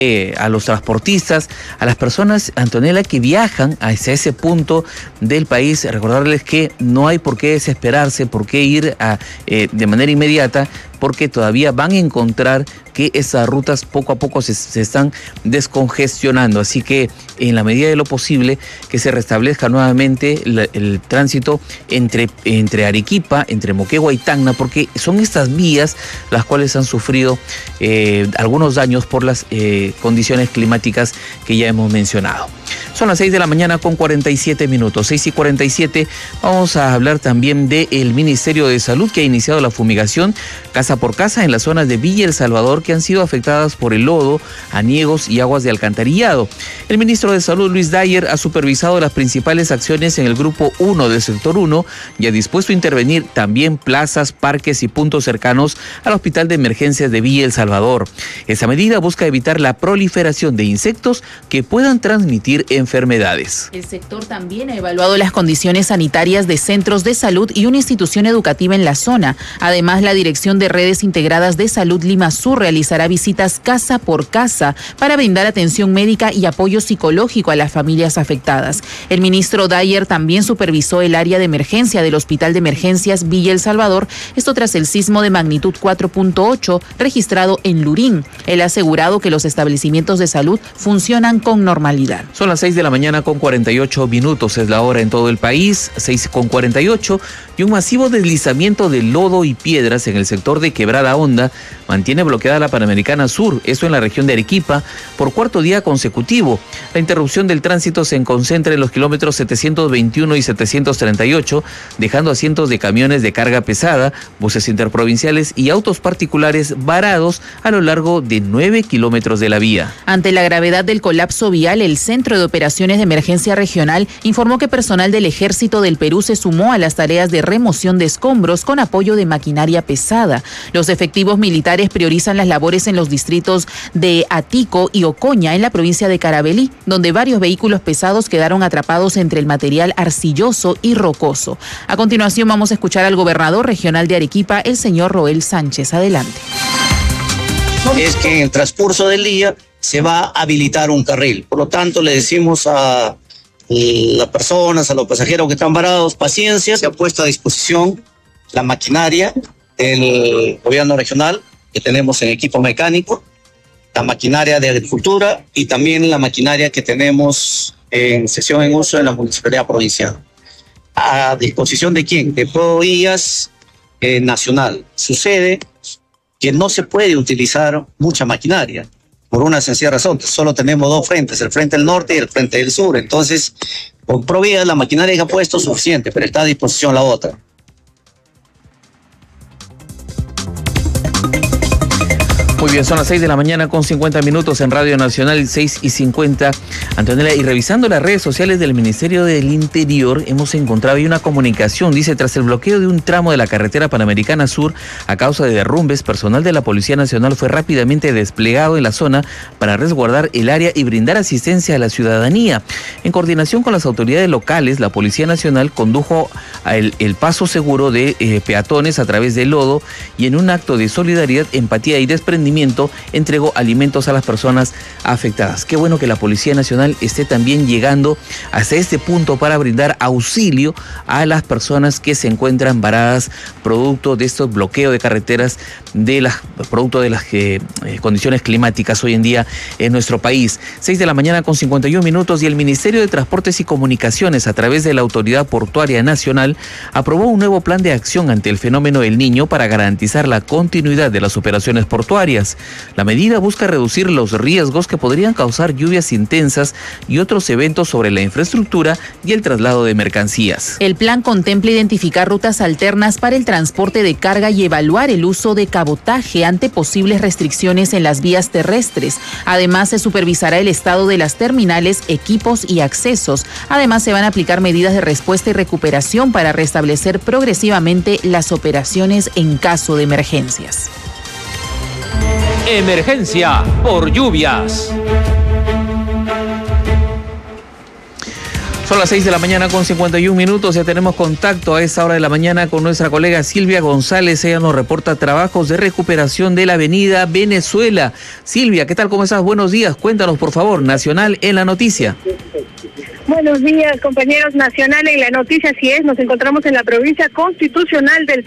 a los transportistas, a las personas, Antonella, que viajan hacia ese punto del país, recordarles que no hay por qué desesperarse, por qué ir de manera inmediata, porque todavía van a encontrar que esas rutas poco a poco se están descongestionando. Así que en la medida de lo posible que se restablezca nuevamente el tránsito entre Arequipa, entre Moquegua y Tacna, porque son estas vías las cuales han sufrido algunos daños por las condiciones climáticas que ya hemos mencionado. Son las 6 de la mañana con 47 minutos, 6:47. Vamos a hablar también del Ministerio de Salud, que ha iniciado la fumigación casa por casa en las zonas de Villa El Salvador que han sido afectadas por el lodo, aniegos y aguas de alcantarillado. El ministro de Salud, Luis Dyer, ha supervisado las principales acciones en el grupo 1 del sector 1 y ha dispuesto a intervenir también plazas, parques y puntos cercanos al Hospital de Emergencias de Villa El Salvador. Esa medida busca evitar la proliferación de insectos que puedan transmitir enfermedades. El sector también ha evaluado las condiciones sanitarias de centros de salud y una institución educativa en la zona. Además, la Dirección de Redes Integradas de Salud Lima Sur realizará visitas casa por casa para brindar atención médica y apoyo psicológico a las familias afectadas. El ministro Dyer también supervisó el área de emergencia del Hospital de Emergencias Villa El Salvador, esto tras el sismo de magnitud 4.8 registrado en Lurín. Él ha asegurado que los establecimientos de salud funcionan con normalidad. Son las 6 de la mañana con 48 minutos, es la hora en todo el país, 6:48, y un masivo deslizamiento de lodo y piedras en el sector de Quebrada Honda mantiene bloqueada la Panamericana Sur, esto en la región de Arequipa, por cuarto día consecutivo. La interrupción del tránsito se concentra en los kilómetros 721 y 738, dejando a cientos de camiones de carga pesada, buses interprovinciales y autos particulares varados a lo largo de 9 kilómetros de la vía. Ante la gravedad del colapso vial, el Centro de Operaciones de Emergencia Regional informó que personal del Ejército del Perú se sumó a las tareas de remoción de escombros con apoyo de maquinaria pesada. Los efectivos militares priorizan las labores en los distritos de Atico y Ocoña, en la provincia de Carabalí, donde varios vehículos pesados quedaron atrapados entre el material arcilloso y rocoso. A continuación vamos a escuchar al gobernador regional de Arequipa, el señor Roel Sánchez. Adelante. Es que en el transcurso del día se va a habilitar un carril. Por lo tanto, le decimos a las personas, a los pasajeros que están varados, paciencia. Se ha puesto a disposición la maquinaria del gobierno regional que tenemos en equipo mecánico, la maquinaria de agricultura y también la maquinaria que tenemos en sesión en uso en la municipalidad provincial. ¿A disposición de quién? De Provías Nacional. Sucede que no se puede utilizar mucha maquinaria por una sencilla razón, que solo tenemos dos frentes, el frente del norte y el frente del sur. Entonces, con Provías la maquinaria que ha puesto es suficiente, pero está a disposición la otra. Muy bien, son las 6 de la mañana con 50 minutos en Radio Nacional, 6:50. Antonella, y revisando las redes sociales del Ministerio del Interior, hemos encontrado ahí una comunicación. Dice, tras el bloqueo de un tramo de la carretera Panamericana Sur a causa de derrumbes, personal de la Policía Nacional fue rápidamente desplegado en la zona para resguardar el área y brindar asistencia a la ciudadanía. En coordinación con las autoridades locales, la Policía Nacional condujo el paso seguro de peatones a través del lodo y en un acto de solidaridad, empatía y desprendimiento entregó alimentos a las personas afectadas. Qué bueno que la Policía Nacional esté también llegando hasta este punto para brindar auxilio a las personas que se encuentran varadas producto de estos bloqueos de carreteras, producto de las condiciones climáticas hoy en día en nuestro país. 6 de la mañana con 51 minutos y el Ministerio de Transportes y Comunicaciones, a través de la Autoridad Portuaria Nacional, aprobó un nuevo plan de acción ante el fenómeno El Niño para garantizar la continuidad de las operaciones portuarias. La medida busca reducir los riesgos que podrían causar lluvias intensas y otros eventos sobre la infraestructura y el traslado de mercancías. El plan contempla identificar rutas alternas para el transporte de carga y evaluar el uso de cabotaje ante posibles restricciones en las vías terrestres. Además, se supervisará el estado de las terminales, equipos y accesos. Además, se van a aplicar medidas de respuesta y recuperación para restablecer progresivamente las operaciones en caso de emergencias. Emergencia por lluvias. Son las 6 de la mañana con 51 minutos. Ya tenemos contacto a esa hora de la mañana con nuestra colega Silvia González. Ella nos reporta trabajos de recuperación de la avenida Venezuela. Silvia, ¿qué tal? ¿Cómo estás? Buenos días. Cuéntanos, por favor, Nacional en la noticia. Buenos días, compañeros. Nacional en la noticia, así es. Nos encontramos en la provincia constitucional del